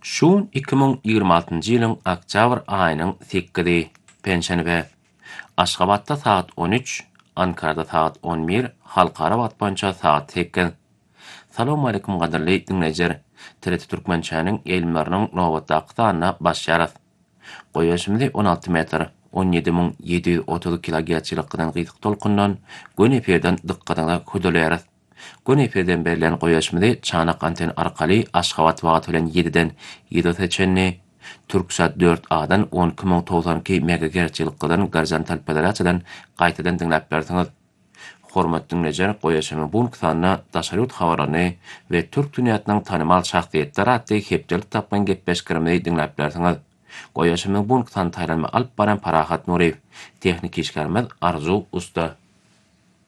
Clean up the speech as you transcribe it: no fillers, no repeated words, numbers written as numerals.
Şuun 2026-njy ýylyň oktýabr aýynyň 8-di, penşenbe. Aşgabatda saat 13, Ankarada saat 11, halkara wagt boýunça saat 8. Salam aleykum gaderli dinleýijiler. TRT Türkmençäniň elmäriniň nowatdaky sanyna başlaýarys. Goýaşymyzy 16 metr, 17730 kHz çylykdan gyzyk tolkundan gün efirden dikkatine hödeleýäris. Gün efirden berilen goýaşymyzy çanak anten arkaly Aşgabat wagt bilen 7-den 7 seçenni, Türksat 4A-dan 12092 MHz çylykdan gorizontal pederaçydan gaýtadan dinläp berdiňiz. Hormatly dinleýijiler, goýaşymyň bu sanyna daşary habarlary we türk dünýäsiniň tanymal şahsiýetleri atly hepdelik tapman gepleşiklerimizi dinläp berdiňiz. Goýaşymyň bu sanyny taýlanma alyp baran Parahat Nuriýew, tehnik işgärmez Arzu Usta.